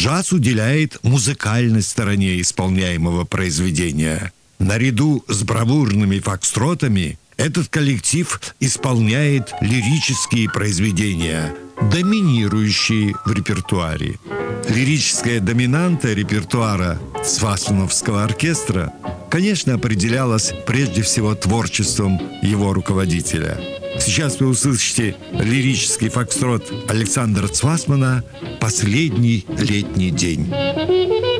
Джаз уделяет музыкальной стороне исполняемого произведения. Наряду с бравурными фокстротами этот коллектив исполняет лирические произведения, доминирующие в репертуаре. Лирическая доминанта репертуара Свассмановского оркестра, конечно, определялась прежде всего творчеством его руководителя. Сейчас вы услышите лирический фокстрот Александра Свассмана «Последний летний день».